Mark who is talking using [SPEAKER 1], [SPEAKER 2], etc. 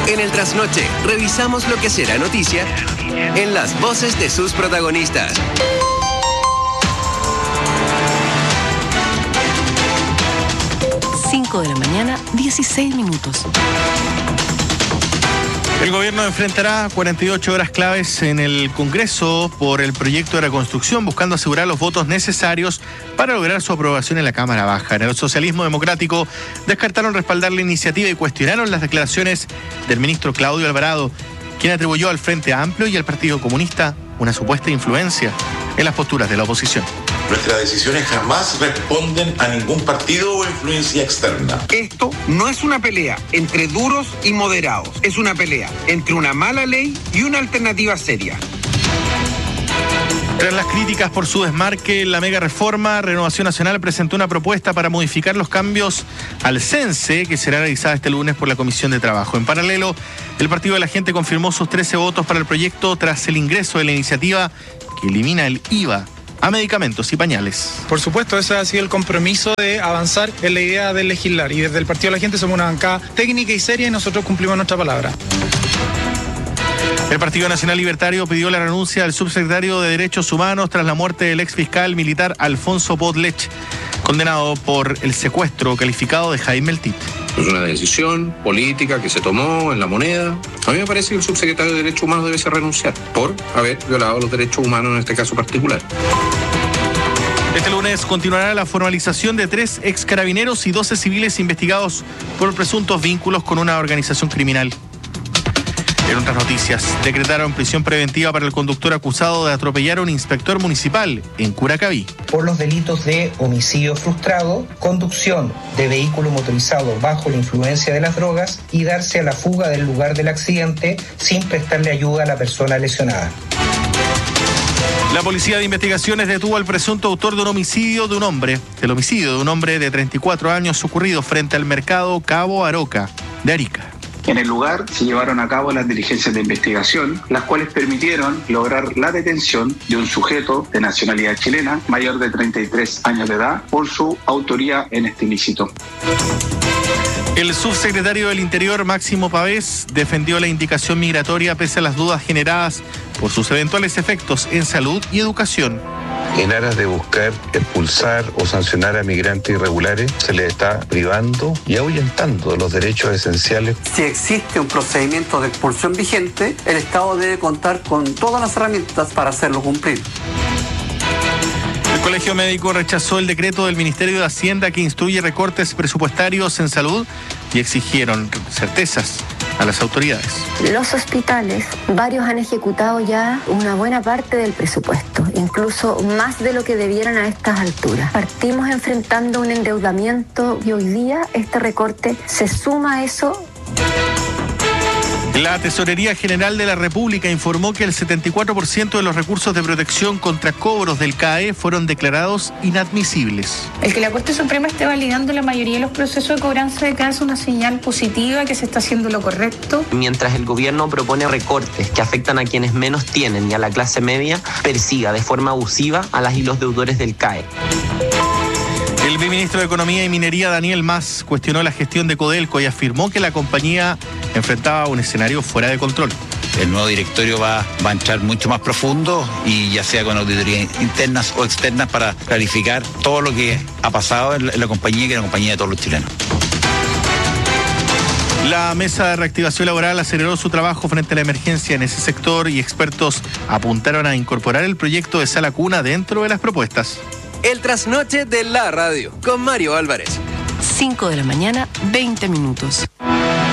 [SPEAKER 1] En el trasnoche, revisamos lo que será noticia en las voces de sus protagonistas.
[SPEAKER 2] De la mañana, 16 minutos.
[SPEAKER 3] El gobierno enfrentará 48 horas claves en el Congreso por el proyecto de reconstrucción, buscando asegurar los votos necesarios para lograr su aprobación en la Cámara Baja. En el socialismo democrático descartaron respaldar la iniciativa y cuestionaron las declaraciones del ministro Claudio Alvarado, quien atribuyó al Frente Amplio y al Partido Comunista una supuesta influencia en las posturas de la oposición.
[SPEAKER 4] Nuestras decisiones jamás responden a ningún partido o influencia externa.
[SPEAKER 5] Esto no es una pelea entre duros y moderados. Es una pelea entre una mala ley y una alternativa seria.
[SPEAKER 3] Tras las críticas por su desmarque en la mega reforma, Renovación Nacional presentó una propuesta para modificar los cambios al CENSE, que será realizada este lunes por la Comisión de Trabajo. En paralelo, el Partido de la Gente confirmó sus 13 votos para el proyecto tras el ingreso de la iniciativa que elimina el IVA a medicamentos y pañales.
[SPEAKER 6] Por supuesto, ese ha sido el compromiso de avanzar en la idea de legislar. Y desde el Partido de la Gente somos una bancada técnica y seria y nosotros cumplimos nuestra palabra.
[SPEAKER 3] El Partido Nacional Libertario pidió la renuncia del subsecretario de Derechos Humanos tras la muerte del ex fiscal militar Alfonso Podlech, condenado por el secuestro calificado de Jaime El Tit.
[SPEAKER 7] Es una decisión política que se tomó en La Moneda. A mí me parece que el subsecretario de Derechos Humanos debe renunciar por haber violado los derechos humanos en este caso particular.
[SPEAKER 3] Este lunes continuará la formalización de 3 ex carabineros y 12 civiles investigados por presuntos vínculos con una organización criminal. En otras noticias, decretaron prisión preventiva para el conductor acusado de atropellar a un inspector municipal en Curacaví.
[SPEAKER 8] Por los delitos de homicidio frustrado, conducción de vehículo motorizado bajo la influencia de las drogas y darse a la fuga del lugar del accidente sin prestarle ayuda a la persona lesionada.
[SPEAKER 3] La Policía de Investigaciones detuvo al presunto autor del homicidio de un hombre de 34 años ocurrido frente al mercado Cabo Aroca de Arica.
[SPEAKER 9] En el lugar se llevaron a cabo las diligencias de investigación, las cuales permitieron lograr la detención de un sujeto de nacionalidad chilena, mayor de 33 años de edad, por su autoría en este ilícito.
[SPEAKER 3] El subsecretario del Interior, Máximo Pavés, defendió la indicación migratoria pese a las dudas generadas por sus eventuales efectos en salud y educación.
[SPEAKER 10] En aras de buscar expulsar o sancionar a migrantes irregulares, se les está privando y ahuyentando los derechos esenciales.
[SPEAKER 11] Si existe un procedimiento de expulsión vigente, el Estado debe contar con todas las herramientas para hacerlo cumplir.
[SPEAKER 3] El Colegio Médico rechazó el decreto del Ministerio de Hacienda que instruye recortes presupuestarios en salud y exigieron certezas a las autoridades.
[SPEAKER 12] Los hospitales, varios han ejecutado ya una buena parte del presupuesto, incluso más de lo que debieran a estas alturas. Partimos enfrentando un endeudamiento y hoy día este recorte se suma a eso.
[SPEAKER 3] La Tesorería General de la República informó que el 74% de los recursos de protección contra cobros del CAE fueron declarados inadmisibles.
[SPEAKER 13] El que la Corte Suprema esté validando la mayoría de los procesos de cobranza de CAE es una señal positiva que se está haciendo lo correcto.
[SPEAKER 14] Mientras el gobierno propone recortes que afectan a quienes menos tienen y a la clase media, persiga de forma abusiva a las y los deudores del CAE.
[SPEAKER 3] El ministro de Economía y Minería, Daniel Mas, cuestionó la gestión de Codelco y afirmó que la compañía enfrentaba un escenario fuera de control.
[SPEAKER 15] El nuevo directorio va a entrar mucho más profundo y ya sea con auditorías internas o externas para clarificar todo lo que ha pasado en la compañía, que es la compañía de todos los chilenos.
[SPEAKER 3] La Mesa de Reactivación Laboral aceleró su trabajo frente a la emergencia en ese sector y expertos apuntaron a incorporar el proyecto de sala cuna dentro de las propuestas.
[SPEAKER 1] El trasnoche de la radio con Mario Álvarez.
[SPEAKER 2] 5 de la mañana, 20 minutos.